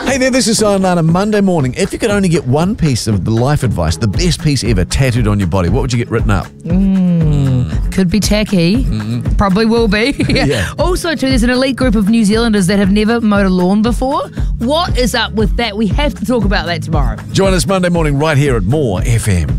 Hey there, this is Lana. Monday morning. If you could only get one piece of the life advice, the best piece ever, tattooed on your body, what would you get written up? Could be tacky. Probably will be. Yeah. Also, too, there's an elite group of New Zealanders that have never mowed a lawn before. What is up with that? We have to talk about that tomorrow. Join us Monday morning right here at More FM.